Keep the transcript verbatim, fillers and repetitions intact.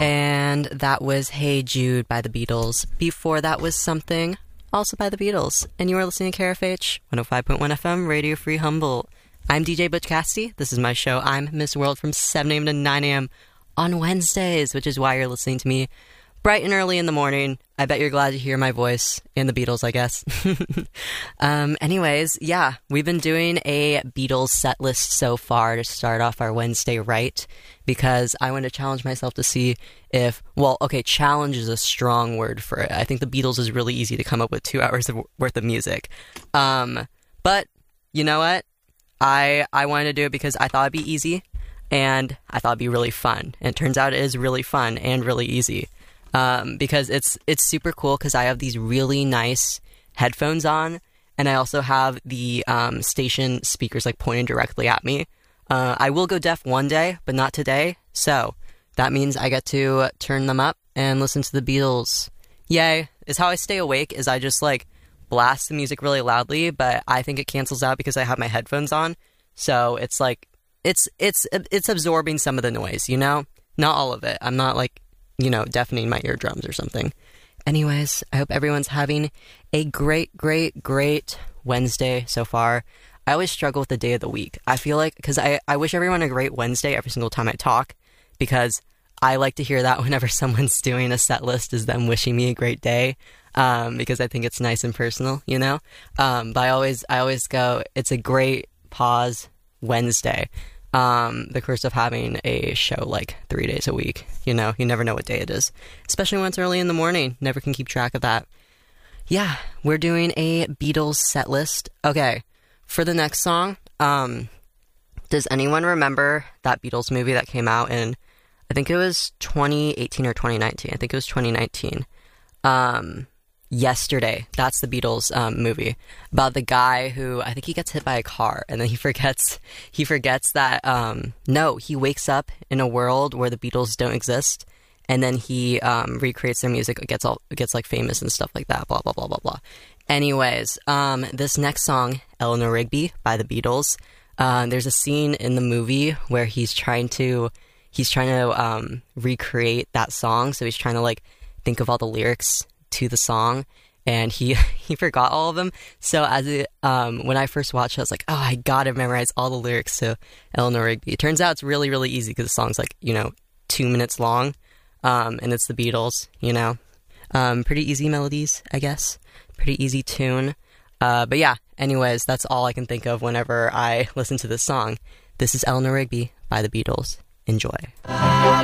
And that was Hey Jude by the Beatles. Before that was Something, also by the Beatles. And you are listening to K R F H, one oh five point one F M, Radio Free Humboldt. I'm D J Butch Cassidy. This is my show. I'm Miss World from seven a.m. to nine a.m. on Wednesdays, which is why you're listening to me bright and early in the morning. I bet you're glad to hear my voice and the Beatles, I guess. um, anyways, yeah, we've been doing a Beatles set list so far to start off our Wednesday right, because I want to challenge myself to see if, well, okay, challenge is a strong word for it. I think the Beatles is really easy to come up with two hours of, worth of music. Um, but, you know what? I, I wanted to do it because I thought it'd be easy, and I thought it'd be really fun. And it turns out it is really fun and really easy. Um, because it's it's super cool because I have these really nice headphones on, and I also have the um, station speakers like pointed directly at me. Uh, I will go deaf one day, but not today, so that means I get to turn them up and listen to the Beatles. Yay. Is how I stay awake, is I just like blast the music really loudly, but I think it cancels out because I have my headphones on, so it's like, it's, it's, it's absorbing some of the noise, you know? Not all of it. I'm not like, you know, deafening my eardrums or something. Anyways, I hope everyone's having a great, great, great Wednesday so far. I always struggle with the day of the week. I feel like, because I, I wish everyone a great Wednesday every single time I talk, because I like to hear that whenever someone's doing a set list is them wishing me a great day, um, because I think it's nice and personal, you know? Um, but I always, I always go, it's a great pause Wednesday. Um, the curse of having a show like three days a week, you know, you never know what day it is, especially when it's early in the morning, never can keep track of that. Yeah, we're doing a Beatles set list. Okay, for the next song, um, does anyone remember that Beatles movie that came out in, I think it was twenty eighteen or twenty nineteen, I think it was twenty nineteen, um, Yesterday, that's the Beatles um, movie about the guy who, I think he gets hit by a car, and then he forgets he forgets that um, no, he wakes up in a world where the Beatles don't exist, and then he um, recreates their music, gets all gets like famous and stuff like that. Blah blah blah blah blah. Anyways, um, this next song, Eleanor Rigby by the Beatles. Uh, there's a scene in the movie where he's trying to he's trying to um, recreate that song, so he's trying to like think of all the lyrics to the song, and he he forgot all of them. So as it, um when I first watched it, I was like, oh, I gotta memorize all the lyrics to Eleanor Rigby. It turns out it's really really easy because the song's like, you know, two minutes long, um and it's the Beatles, you know. Um pretty easy melodies, I guess, pretty easy tune, uh but yeah, anyways, that's all I can think of whenever I listen to this song. This is Eleanor Rigby by the Beatles. Enjoy.